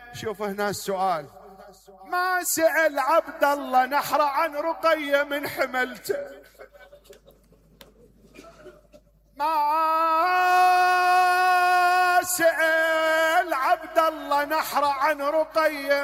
شوف هنا السؤال، ما سأل عبد الله نحر عن رقية من حملته، ما سأل عبد الله نحر عن رقية